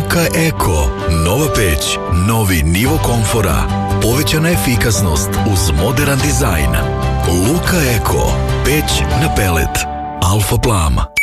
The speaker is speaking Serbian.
Luka Eko, nova peć, novi nivo komfora, povećana efikasnost uz moderan dizajn. Luka Eko, peć na pelet, Alfa Plama.